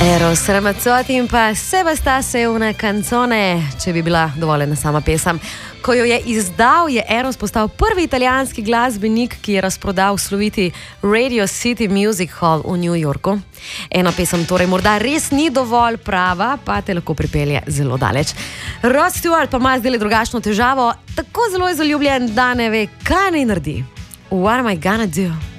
Eros Ramazzotti in pa Se bastasse una canzone, če bi bila dovoljena sama pesem. Ko jo je izdal, je Eros postal prvi italijanski glasbenik, ki je razprodal sloviti Radio City Music Hall v New Yorku. Ena pesem torej morda res ni dovolj prava, pa te lahko pripelje zelo daleč. Rod Stewart pa ima zdaj drugačno težavo, tako zelo je zaljubljen, da ne ve, kaj naj naredi. What am I gonna do?